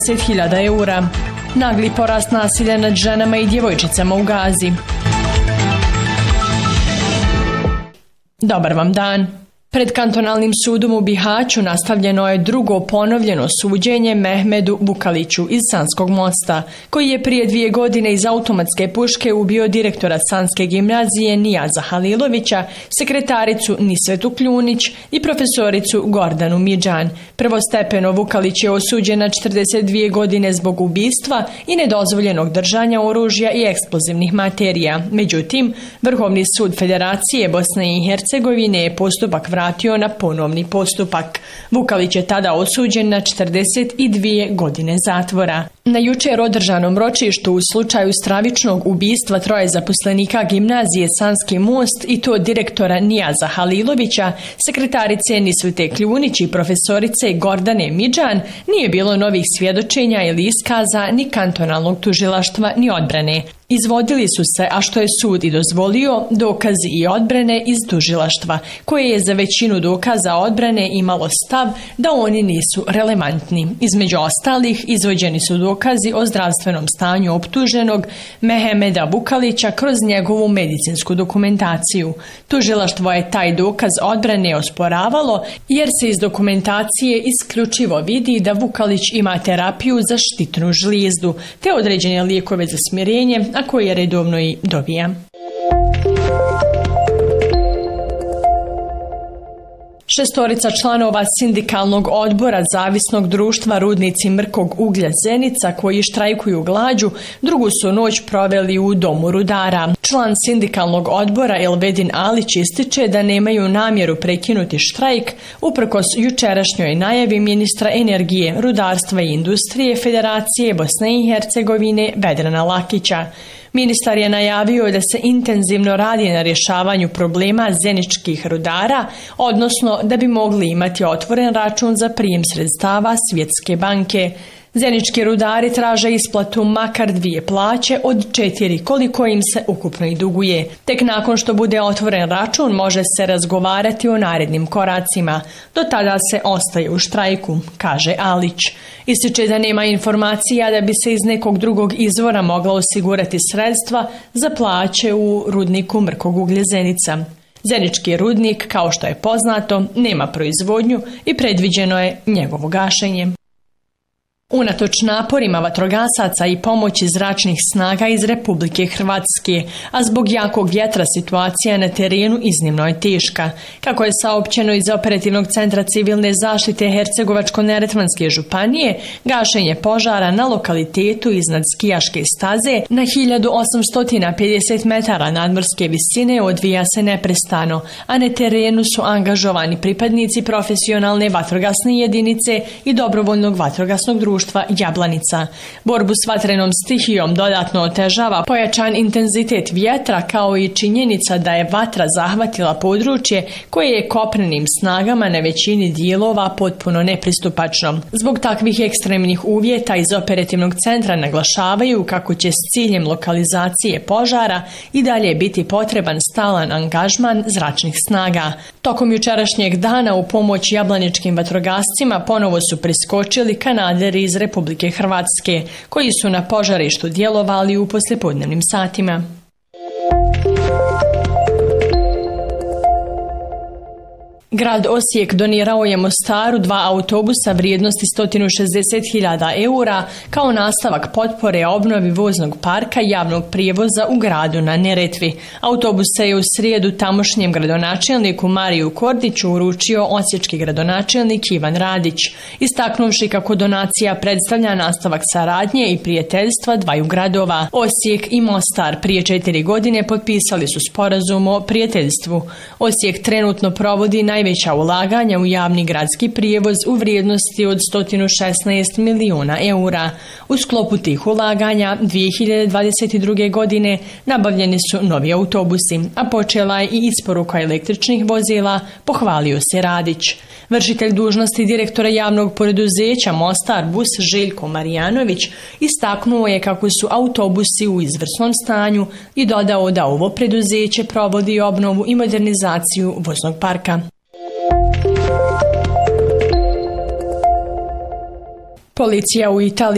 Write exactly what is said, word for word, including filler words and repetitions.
deset hiljada eura. Nagli porast nasilja nad ženama i djevojčicama u Gazi. Dobar vam dan. Pred kantonalnim sudom u Bihaću nastavljeno je drugo ponovljeno suđenje Mehmedu Vukaliću iz Sanskog mosta, koji je prije dvije godine iz automatske puške ubio direktora Sanske gimnazije Nijaza Halilovića, sekretaricu Nisvetu Kljunić i profesoricu Gordanu Midžan. Prvostepeno Vukalić je osuđen na četrdeset dvije godine zbog ubistva i nedozvoljenog držanja oružja i eksplozivnih materija. Međutim, Vrhovni sud Federacije Bosne i Hercegovine je postupak vratio na ponovni postupak. Vukalić je tada osuđen na četrdeset dvije godine zatvora. Na jučer održanom ročištu u slučaju stravičnog ubistva troje zaposlenika gimnazije Sanski most i to direktora Nijaza Halilovića, sekretarice Nisvete Kljunić i profesorice Gordane Midžan, nije bilo novih svjedočenja ili iskaza ni kantonalnog tužilaštva ni odbrane. Izvodili su se, a što je sud i dozvolio, dokazi i odbrane iz tužilaštva, koje je za većinu dokaza odbrane imalo stav da oni nisu relevantni. Između ostalih, izvođeni su dokazi o zdravstvenom stanju optuženog Mehmeda Vukalića kroz njegovu medicinsku dokumentaciju. Tužilaštvo je taj dokaz odbrane osporavalo, jer se iz dokumentacije isključivo vidi da Vukalić ima terapiju za štitnu žlijezdu, te određene lijekove za smirenje, a koje redovno i dobija. Šestorica članova sindikalnog odbora Zavisnog društva Rudnici mrkog uglja Zenica, koji štrajkuju glađu, drugu su noć proveli u Domu rudara. Član sindikalnog odbora Elvedin Alić ističe da nemaju namjeru prekinuti štrajk uprkos jučerašnjoj najavi ministra energije, rudarstva i industrije Federacije Bosne i Hercegovine Vedrana Lakića. Ministar je najavio da se intenzivno radi na rješavanju problema zeničkih rudara, odnosno da bi mogli imati otvoren račun za prijem sredstava Svjetske banke. Zenički rudari traže isplatu makar dvije plaće od četiri, koliko im se ukupno i duguje. Tek nakon što bude otvoren račun može se razgovarati o narednim koracima. Do tada se ostaje u štrajku, kaže Alić. Ističe da nema informacija da bi se iz nekog drugog izvora mogla osigurati sredstva za plaće u rudniku mrkog uglja Zenica. Zenički rudnik, kao što je poznato, nema proizvodnju i predviđeno je njegovo gašenje. Unatoč naporima vatrogasaca i pomoći zračnih snaga iz Republike Hrvatske, a zbog jakog vjetra situacija na terenu iznimno je teška. Kako je saopćeno iz Operativnog centra civilne zaštite Hercegovačko-neretvanske županije, gašenje požara na lokalitetu iznad skijaške staze na hiljadu osamsto pedeset metara nadmorske visine odvija se neprestano, a na terenu su angažovani pripadnici profesionalne vatrogasne jedinice i dobrovoljnog vatrogasnog društva Jablanica. Borbu s vatrenom stihijom dodatno otežava pojačan intenzitet vjetra, kao i činjenica da je vatra zahvatila područje koje je kopnenim snagama na većini dijelova potpuno nepristupačno. Zbog takvih ekstremnih uvjeta iz operativnog centra naglašavaju kako će s ciljem lokalizacije požara i dalje biti potreban stalan angažman zračnih snaga. Tokom jučerašnjeg dana u pomoć jablaničkim vatrogascima ponovo su priskočili kanaderi iz Republike Hrvatske, koji su na požarištu djelovali u poslijepodnevnim satima. Grad Osijek donirao je Mostaru dva autobusa vrijednosti sto šezdeset hiljada eura kao nastavak potpore obnovi voznog parka javnog prijevoza u gradu na Neretvi. Autobuse je u srijedu tamošnjem gradonačelniku Mariju Kordiću uručio osječki gradonačelnik Ivan Radić, istaknuvši kako donacija predstavlja nastavak saradnje i prijateljstva dvaju gradova. Osijek i Mostar prije četiri godine potpisali su sporazum o prijateljstvu. Osijek trenutno provodi naj najveća ulaganja u javni gradski prijevoz u vrijednosti od sto šesnaest milijuna eura. U sklopu tih ulaganja dvije hiljade dvadeset druge. godine nabavljeni su novi autobusi, a počela je i isporuka električnih vozila, pohvalio se Radić. Vršitelj dužnosti direktora javnog poduzeća Mostar Bus Željko Marijanović istaknuo je kako su autobusi u izvrsnom stanju i dodao da ovo preduzeće provodi obnovu i modernizaciju voznog parka. Policija u Italiji